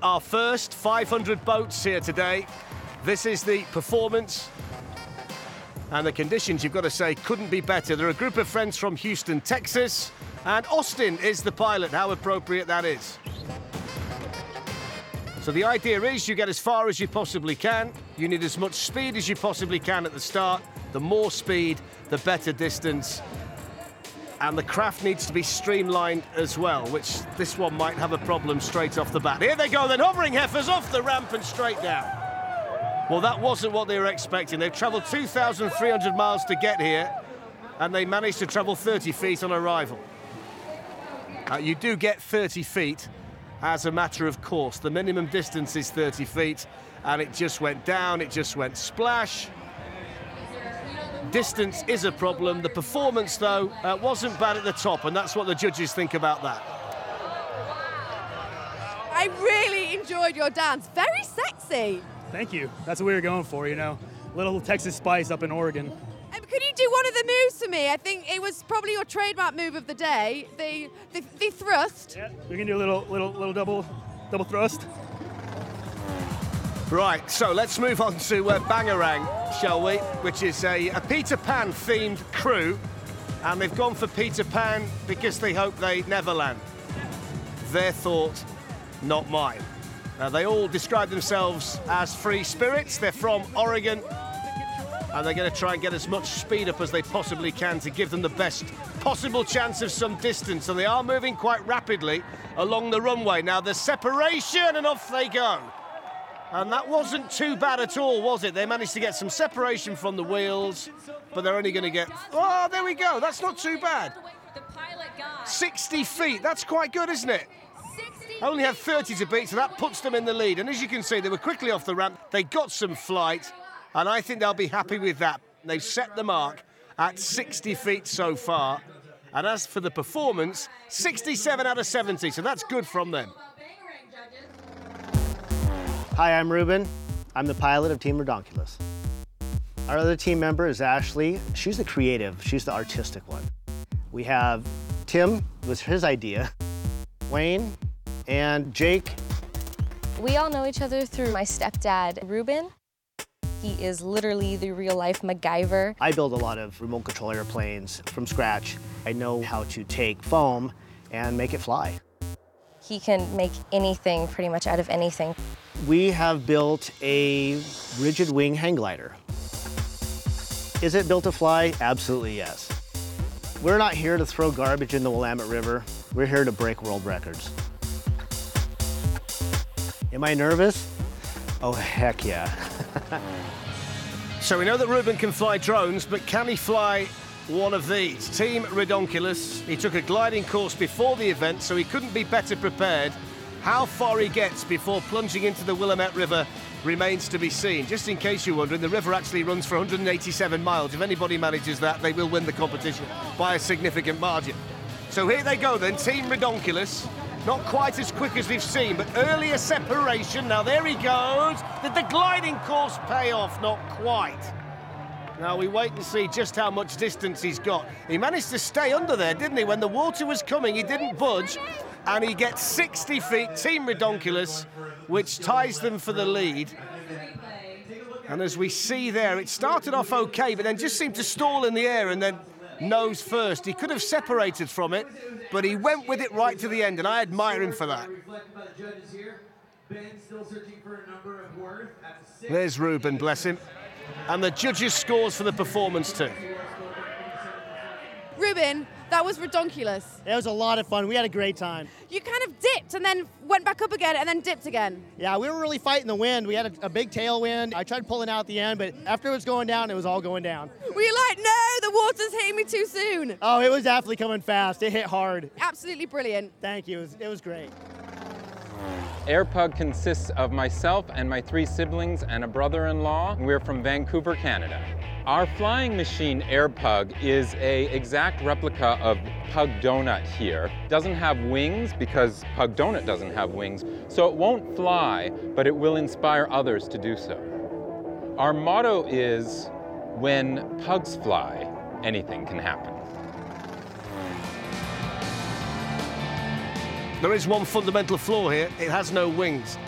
our first 500 boats here today. This is the performance. And the conditions, you've got to say, couldn't be better. They're a group of friends from Houston, Texas. And Austin is the pilot. How appropriate that is. So the idea is you get as far as you possibly can. You need as much speed as you possibly can at the start. The more speed, the better distance. And the craft needs to be streamlined as well, which this one might have a problem straight off the bat. Here they go, then hovering heifers off the ramp and straight down. Well, that wasn't what they were expecting. They've travelled 2,300 miles to get here, and they managed to travel 30 feet on arrival. You do get 30 feet as a matter of course. The minimum distance is 30 feet, and it just went down, it just went splash. Distance is a problem. The performance, though, wasn't bad at the top, and that's what the judges think about that. I really enjoyed your dance. Very sexy. Thank you. That's what we were going for, you know. Little Texas spice up in Oregon. Could you do one of the moves for me? I think it was probably your trademark move of the day, the thrust. Yeah, we can do a little double thrust. Right, so let's move on to Bangarang, shall we? Which is a Peter Pan-themed crew, and they've gone for Peter Pan because they hope they never land. Their thought, not mine. They all describe themselves as free spirits. They're from Oregon, and they're going to try and get as much speed up as they possibly can to give them the best possible chance of some distance. And they are moving quite rapidly along the runway. Now there's separation, and off they go. And that wasn't too bad at all, was it? They managed to get some separation from the wheels, but they're only going to get... Oh, there we go. That's not too bad. 60 feet. That's quite good, isn't it? Only have 30 to beat, so that puts them in the lead. And as you can see, they were quickly off the ramp. They got some flight, and I think they'll be happy with that. They've set the mark at 60 feet so far. And as for the performance, 67 out of 70, so that's good from them. Hi, I'm Ruben. I'm the pilot of Team Redonkulous. Our other team member is Ashley. She's the creative, she's the artistic one. We have Tim, it was his idea, Wayne, and Jake. We all know each other through my stepdad, Ruben. He is literally the real-life MacGyver. I build a lot of remote control airplanes from scratch. I know how to take foam and make it fly. He can make anything pretty much out of anything. We have built a rigid wing hang glider. Is it built to fly? Absolutely yes. We're not here to throw garbage in the Willamette River. We're here to break world records. Am I nervous? Oh, heck yeah. So we know that Ruben can fly drones, but can he fly one of these? Team Redonkulous. He took a gliding course before the event, so he couldn't be better prepared. How far he gets before plunging into the Willamette River remains to be seen. Just in case you're wondering, the river actually runs for 187 miles. If anybody manages that, they will win the competition by a significant margin. So here they go then, Team Redonkulous. Not quite as quick as we've seen, but earlier separation. Now there he goes. Did the gliding course pay off? Not quite. Now we wait and see just how much distance he's got. He managed to stay under there, didn't he? When the water was coming, he didn't budge. And he gets 60 feet, Team Redonkulous, which ties them for the lead. And as we see there, it started off okay, but then just seemed to stall in the air and then nose first. He could have separated from it, but he went with it right to the end, and I admire him for that. There's Ruben, bless him. And the judges' scores for the performance too. Ruben, that was Redonkulous. It was a lot of fun. We had a great time. You kind of dipped and then went back up again and then dipped again. Yeah, we were really fighting the wind. We had a big tailwind. I tried pulling out at the end, but after it was going down, it was all going down. Were you like, no, the water's hitting me too soon? Oh, it was definitely coming fast. It hit hard. Absolutely brilliant. Thank you. It was great. AirPug consists of myself and my 3 siblings and a brother-in-law. We're from Vancouver, Canada. Our flying machine, AirPug, is an exact replica of Pug Donut here. It doesn't have wings because Pug Donut doesn't have wings, so it won't fly, but it will inspire others to do so. Our motto is, when pugs fly, anything can happen. There is one fundamental flaw here. It has no wings.